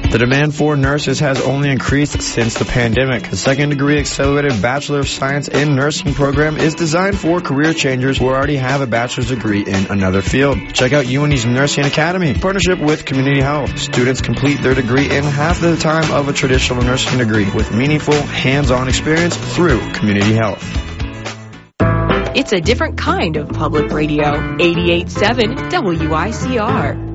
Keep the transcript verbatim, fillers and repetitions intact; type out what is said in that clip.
The demand for nurses has only increased since the pandemic. The second degree accelerated Bachelor of Science in Nursing program is designed for career changers who already have a bachelor's degree in another field. Check out U N E's Nursing Academy, in partnership with Community Health. Students complete their degree in half the time of a traditional nursing degree with meaningful, hands-on experience through Community Health. It's a different kind of public radio. eighty-eight point seven W I C R.